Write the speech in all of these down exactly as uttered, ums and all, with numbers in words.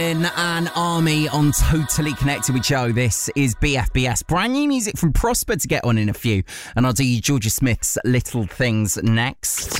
And Army on Totally Connected with Joe. This is B F B S. Brand new music from Prosper to get on in a few. And I'll do you Georgia Smith's Little Things next.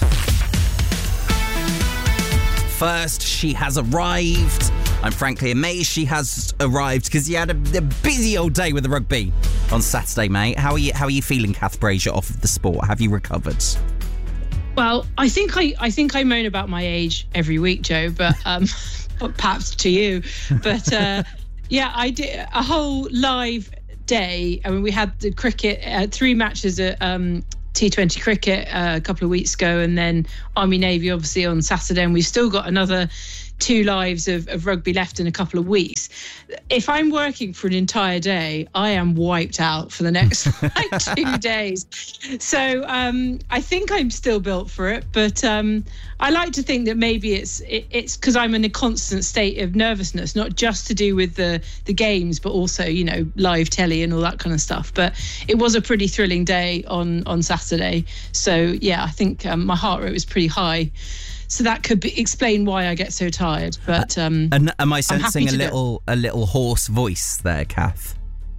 First, she has arrived. I'm frankly amazed she has arrived because you had a, a busy old day with the rugby on Saturday, mate. How are you, how are you feeling, Kath Brazier, off of the sport? Have you recovered? Well, I think I, I think I moan about my age every week, Joe, but um, perhaps to you. But uh, yeah, I did a whole live day. I mean, we had the cricket, uh, three matches at um, T twenty cricket uh, a couple of weeks ago, and then Army Navy obviously on Saturday, and we've still got another two lives of, of rugby left in a couple of weeks. If I'm working for an entire day, I am wiped out for the next like two days. So um, I think I'm still built for it, but um, I like to think that maybe it's it, it's because I'm in a constant state of nervousness, not just to do with the the games, but also, you know, live telly and all that kind of stuff. But it was a pretty thrilling day on on Saturday. So yeah, I think um, my heart rate was pretty high. So that could be, explain why I get so tired. But um, and am I sensing a little go. a little hoarse voice there, Kath?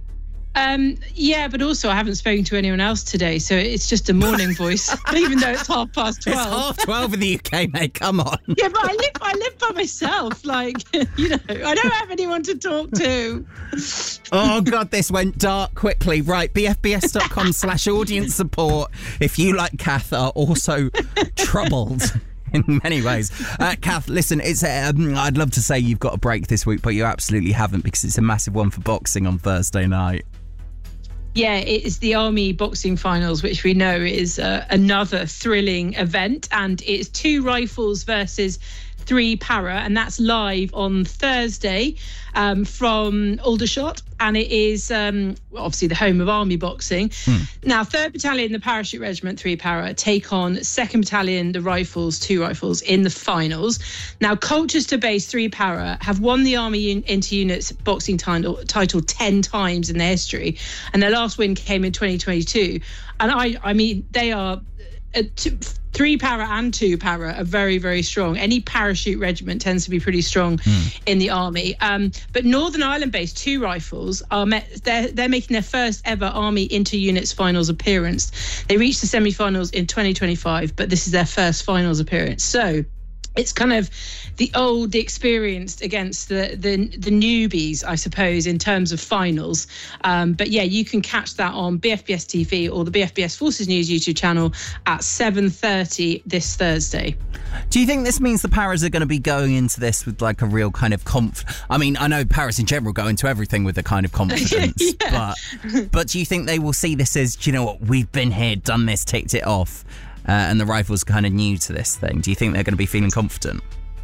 Um, yeah, but also I haven't spoken to anyone else today, so it's just a morning voice, even though it's half past twelve. It's half twelve in the U K, mate. Come on. Yeah, but I live I live by myself. Like, you know, I don't have anyone to talk to. Oh God, this went dark quickly. Right, b f b s dot com slash audience support if you, like Kath, are also troubled in many ways. Uh, Kath, listen, it's um, I'd love to say you've got a break this week, but you absolutely haven't, because it's a massive one for boxing on Thursday night. Yeah, it is the Army Boxing Finals, which we know is uh, another thrilling event, and it's two rifles versus three para, and that's live on Thursday um, from Aldershot, and it is um, obviously the home of Army boxing. Mm. Now, third Battalion, the Parachute Regiment, three para, take on second Battalion, the Rifles, two rifles, in the finals. Now, Colchester based three para have won the Army un- Inter-Units boxing title, title ten times in their history, and their last win came in twenty twenty-two. And I, I mean, they are Uh, two, three para and two para are very, very strong. Any parachute regiment tends to be pretty strong mm. in the Army. Um, but Northern Ireland-based two rifles are met, they're they're making their first ever Army Inter-Units finals appearance. They reached the semi-finals in twenty twenty-five, but this is their first finals appearance. So it's kind of the old, the experienced against the, the the newbies, I suppose, in terms of finals. Um, but yeah, you can catch that on B F B S T V or the B F B S Forces News YouTube channel at seven thirty this Thursday. Do you think this means the Paras are going to be going into this with like a real kind of conf? I mean, I know Paras in general go into everything with a kind of confidence, yeah. but but do you think they will see this as, do you know what, we've been here, done this, ticked it off? Uh, and the Rifles kind of new to this thing. Do you think they're going to be feeling confident?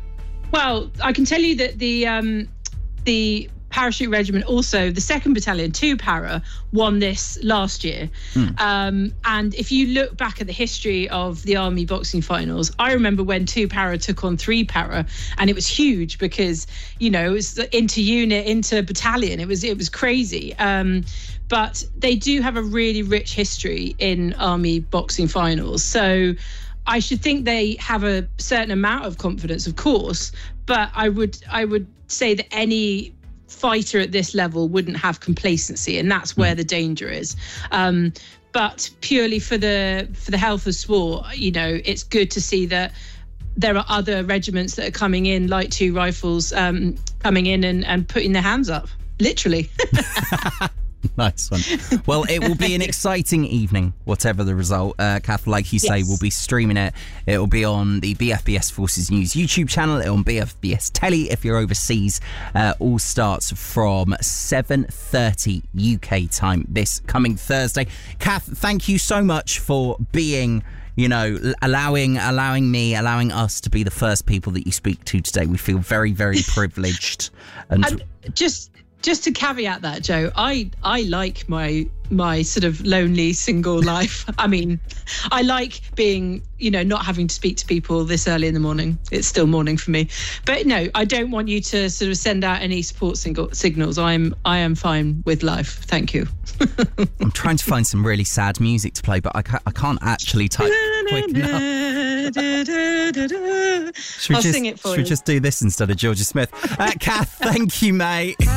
Well, I can tell you that the um, the Parachute Regiment, also the second Battalion, two para, won this last year. Mm. Um, and if you look back at the history of the Army boxing finals, I remember when two para took on three para, and it was huge because, you know, it was inter-unit, inter-battalion. It was it was crazy. Um, but they do have a really rich history in Army boxing finals. So I should think they have a certain amount of confidence, of course, but I would I would say that any fighter at this level wouldn't have complacency, and that's where the danger is. Um, but purely for the for the health of sport, you know, it's good to see that there are other regiments that are coming in, like two rifles, um, coming in and, and putting their hands up, literally. Nice one. Well, it will be an exciting evening, whatever the result. Uh, Kath, like you say, yes. we'll be streaming it. It will be on the B F B S Forces News YouTube channel. It will on B F B S Telly if you're overseas. Uh, all starts from seven thirty U K time this coming Thursday. Kath, thank you so much for being, you know, allowing allowing me, allowing us to be the first people that you speak to today. We feel very, very privileged. And, and just... Just to caveat that, Joe, I, I like my my sort of lonely single life. I mean, I like being, you know, not having to speak to people this early in the morning. It's still morning for me. But no, I don't want you to sort of send out any support single, signals. I'm I am fine with life. Thank you. I'm trying to find some really sad music to play, but I can't, I can't actually type quick enough. I'll just, sing it for should you. we just do this instead of Georgia Smith? Uh, Kath, thank you, mate.